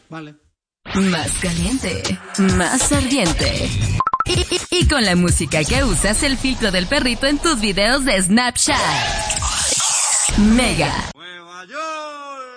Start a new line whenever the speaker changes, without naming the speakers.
Vale.
Más caliente, más ardiente. Y con la música que usas, el filtro del perrito en tus videos de Snapchat. Mega.
Nueva York.